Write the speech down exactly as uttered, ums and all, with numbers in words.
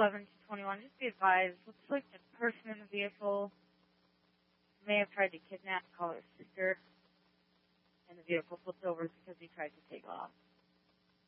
eleven to twenty-one, just be advised, looks like the person in the vehicle may have tried to kidnap caller's sister, and the vehicle flipped over because he tried to take off.